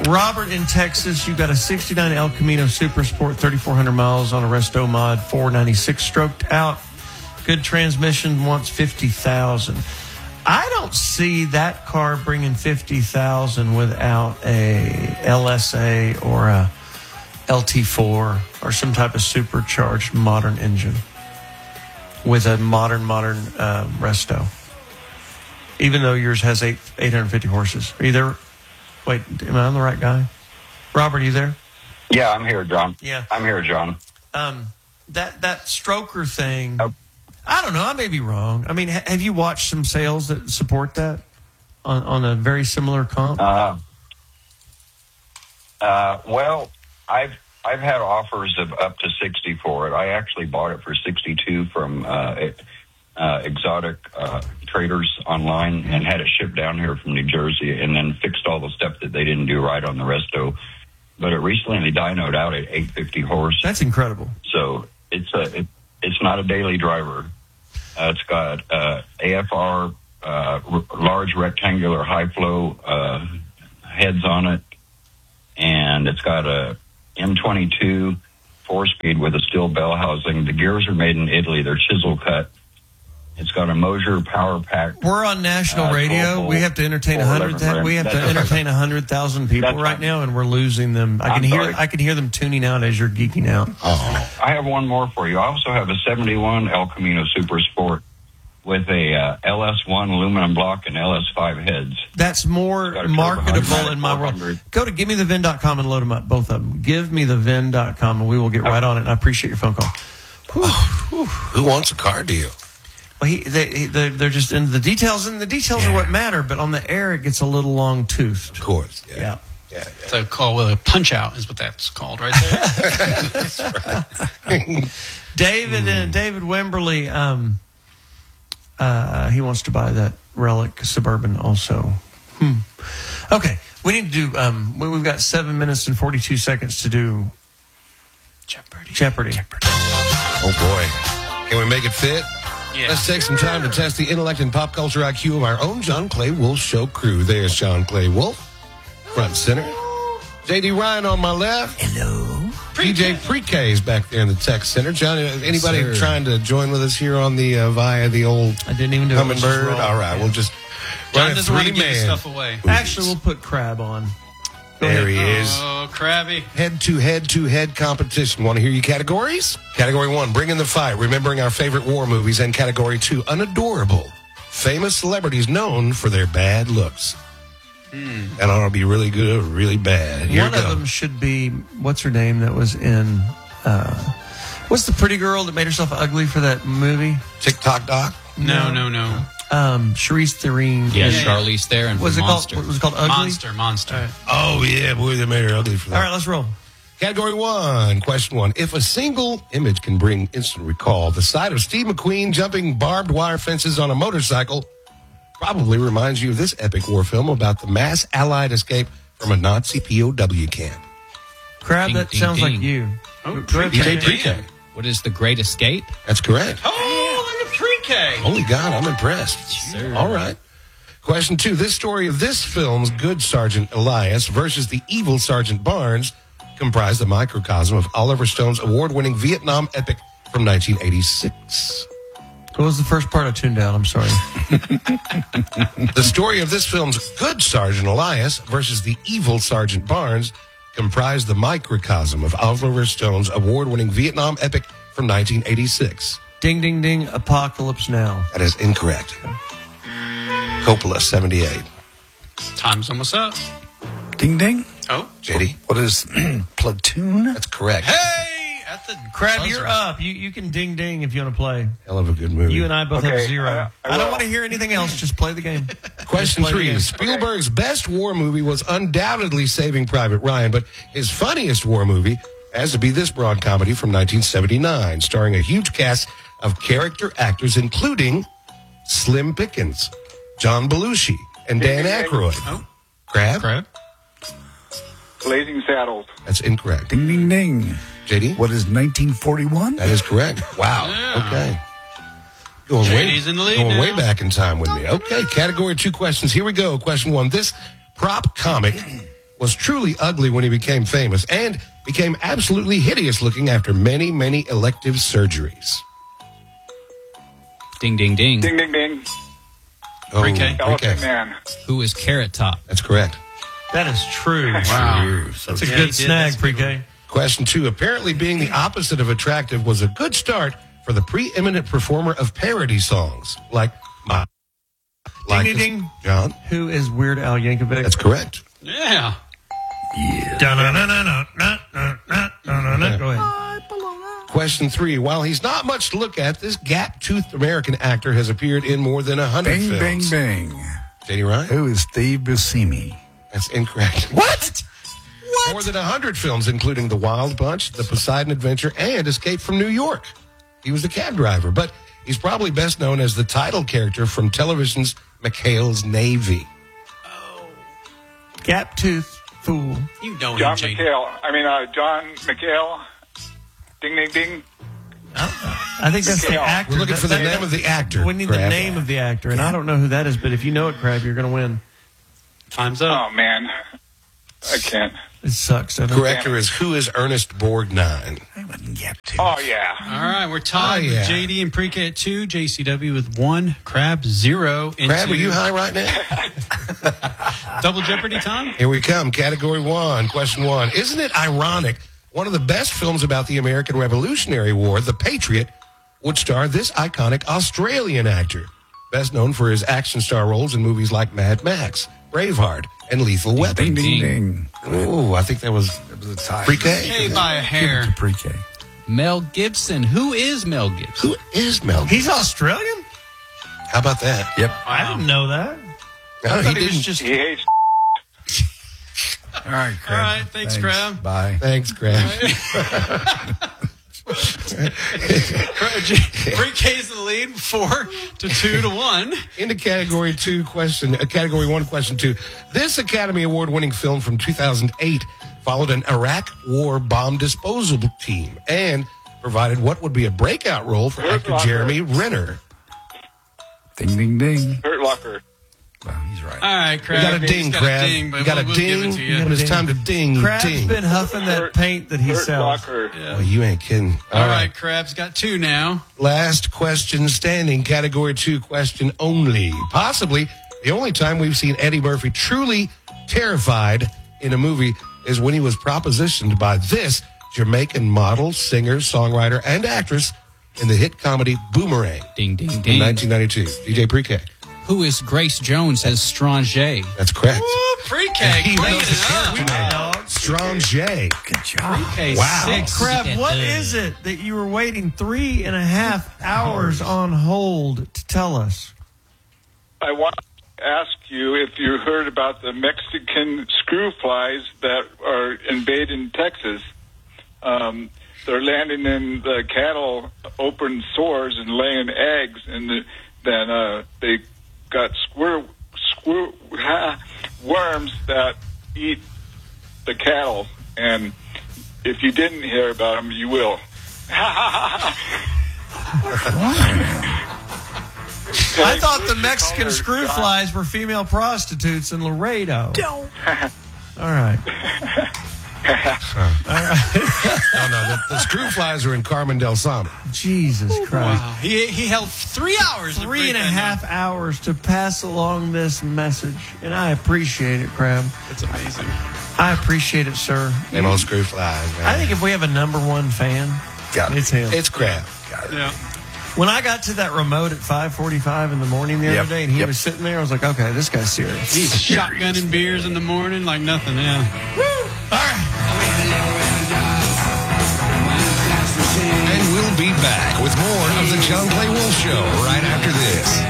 Robert in Texas, you got a 69 El Camino Super Sport, 3,400 miles on a Resto Mod, 496 stroked out. Good transmission, wants 50,000. I don't see that car bringing 50,000 without a LSA or a LT4 or some type of supercharged modern engine with a modern Resto. Even though yours has 850 horses. Are you there? Wait, am I on the right guy? Robert, are you there? Yeah, I'm here, John. Yeah. I'm here, John. That stroker thing, I don't know. I may be wrong. I mean, have you watched some sales that support that on a very similar comp? Well, I've had offers of up to 60 for it. I actually bought it for 62 from Exotic Traders online and had it shipped down here from New Jersey, and then fixed all the stuff that they didn't do right on the Resto. But it recently dynoed out at 850 horse. That's incredible. So it's not a daily driver. It's got AFR large rectangular high flow heads on it, and it's got a M22 4-speed with a steel bell housing. The gears are made in Italy. They're chisel cut. It's got a Moser power pack. We're on national radio. We have to entertain 100,000 people right now, and we're losing them. I can hear them tuning out as you're geeking out. Oh. I have one more for you. I also have a 71 El Camino Super Sport with a LS1 aluminum block and LS5 heads. That's more marketable in my world. Go to givemethevin.com and load them up, both of them. Givemethevin.com, and we will get right on it. And I appreciate your phone call. Who wants a car deal? Well, they're just in the details, and the details are what matter. But on the air, it gets a little long-toothed. Of course, yeah. It's a call with a punch-out is what that's called right there. That's right. David Wimberly, he wants to buy that Relic Suburban also. Okay, we need to do, we've got 7 minutes and 42 seconds to do Jeopardy. Oh, boy. Can we make it fit? Yeah. Let's take some time to test the intellect and pop culture IQ of our own John Clay Wolf Show crew. There's John Clay Wolf, front center. J.D. Ryan on my left. Hello. PJ Pre-K is back there in the tech center. John, anybody trying to join with us here on the via the old I didn't even do Hummingbird? All right, we'll just John run it doesn't want to give his 3-man. stuff away. Actually, we'll put Crab on. There he is. Oh, Krabby. Head-to-head competition. Want to hear your categories? Category 1, Bring in the Fight, remembering our favorite war movies. And Category 2, Unadorable, famous celebrities known for their bad looks. And ought to be really good or really bad. Here One of them should be, what's her name that was in, what's the pretty girl that made herself ugly for that movie? TikTok Doc? No. Charlize Theron. Yeah, Charlize Theron. Was it Monster. called? Was it called Ugly? Monster. All right. Oh, yeah, boy, they made her ugly for that. All right, let's roll. Category 1, question 1. If a single image can bring instant recall, the sight of Steve McQueen jumping barbed wire fences on a motorcycle probably reminds you of this epic war film about the mass Allied escape from a Nazi POW camp. Crab, Ding, that ding, sounds ding. like you. Oh, DJ Pre-K. What is The Great Escape? That's correct. Oh, look at Pre-K. Holy God, I'm impressed. Sir. All right. Question 2. This story of this film's good Sergeant Elias versus the evil Sergeant Barnes comprised the microcosm of Oliver Stone's award-winning Vietnam epic from 1986. What was the first part I tuned out? I'm sorry. The story of this film's good Sergeant Elias versus the evil Sergeant Barnes comprised the microcosm of Oliver Stone's award-winning Vietnam epic from 1986. Ding, ding, ding, Apocalypse Now. That is incorrect. Coppola, 78. Time's almost up. Ding, ding. Oh. JD? What is Platoon? That's correct. Hey! At the Crab, buzzer. you're up. You can ding, ding if you want to play. Hell of a good movie. You and I both have Okay, 0. I I don't want to hear anything else. Just play the game. Question Just play the 3. game. Spielberg's best war movie was undoubtedly Saving Private Ryan, but his funniest war movie has to be this broad comedy from 1979, starring a huge cast of character actors, including Slim Pickens, John Belushi, and Dan Aykroyd. Oh. Crab? Blazing Saddles. That's incorrect. Ding, ding, ding. JD? What is 1941? That is correct. Wow. Yeah. Okay. Going JD's in the lead going way now. back in time with me. Okay, category 2 questions. Here we go. Question 1. This prop comic was truly ugly when he became famous and became absolutely hideous looking after many, many elective surgeries? Ding, ding, ding. Ding, ding, ding. Oh, Pre-K. Elephant Man. Who is Carrot Top? That's correct. That is true. Wow. That's a Yeah, he good did. snag, That's a good pre-K. Question 2. Apparently being the opposite of attractive was a good start for the preeminent performer of parody songs. Like my... Ding, ding, ding. John? Who is Weird Al Yankovic? That's correct. Yeah. Go ahead. Question 3. While he's not much to look at, this gap-toothed American actor has appeared in more than 100 Bing, bing, films. bing. J.D. Ryan? Who is Steve Buscemi? That's incorrect. What? More than 100 films, including The Wild Bunch, The Poseidon Adventure, and Escape from New York. He was the cab driver, but he's probably best known as the title character from television's McHale's Navy. Gap tooth fool. You know John him, JD. John McHale. Ding, ding, ding. I think that's the McHale. actor. We're looking for the That- name of the actor. We need the Crab. name of the actor, and I don't know who that is, but if you know it, Crab, you're going to win. Time's up. Oh, man. I can't. It sucks, doesn't it? Corrector is Who is Ernest Borgnine? I wouldn't get to. Oh, yeah. All right, we're tied Oh, yeah. with JD and Pre-K at 2, JCW with 1, Crab 0. Crab, are you high right now? Double Jeopardy time? Here we come. Category 1, question 1. Isn't it ironic one of the best films about the American Revolutionary War, The Patriot, would star this iconic Australian actor, best known for his action star roles in movies like Mad Max, Braveheart, and Lethal Weapon? Ding, ding, ding. Ooh, I think that was It was a tie. pre-K. Hey, by a Give it hair. to pre-K. Mel Gibson. Who is Mel Gibson? Who is Mel Gibson? He's Australian? How about that? Yep. I didn't know that. No, I he thought he was didn't. just. He hates. All right, Crab. All right, thanks, Crab. Bye. Thanks, Crab. Pre-K's the lead, 4 to 2 to 1. Into category 2 question, category 1 question 2. This Academy Award winning film from 2008 followed an Iraq war bomb disposal team and provided what would be a breakout role for Hurt actor Locker. Jeremy Renner. Ding, ding, ding. Hurt Locker. Well, he's right. All right, Crab. You got a He's ding, got Crab. A ding, but You got a we'll give it ding. to you. When it's time to ding, you Crab's ding. been huffing that paint that he Hurt sells. Locker. Well, you ain't kidding. All right, Crab's got 2 now. Last question standing, category 2 question only. Possibly the only time we've seen Eddie Murphy truly terrified in a movie is when he was propositioned by this Jamaican model, singer, songwriter, and actress in the hit comedy Boomerang Ding, ding, in ding. 1992. DJ Pre-K. Who is Grace Jones as Strange? That's correct. Woo, Pre-K, He clean knows it the up. character name. Strong J. Good job. Pre-K, Wow. 6. Crab, Get what the- is it that you were waiting 3.5 hours on hold to tell us? I want to ask you if you heard about the Mexican screw flies that are invading Texas. They're landing in the cattle open sores and laying eggs, and then they got worms that eat the cattle. And if you didn't hear about them, you will. I thought the Mexican screw flies were female prostitutes in Laredo. All right. No, the screw flies are in Carmen del Sama. Jesus Christ. Wow. He held 3 hours. to break that 3.5 hours to pass along this message, and I appreciate it, Crab. down. That's amazing. I appreciate it, sir. Them old screw flies, man. I think if we have a number one fan, Got it. it's him. It's crap. Yeah. When I got to that remote at 5:45 in the morning the Yep, other day, and he yep. was sitting there, I was like, okay, this guy's serious. He's shotgunning beers in the morning like nothing, yeah. And we'll be back with more of the John Clay Wolf Show right after this.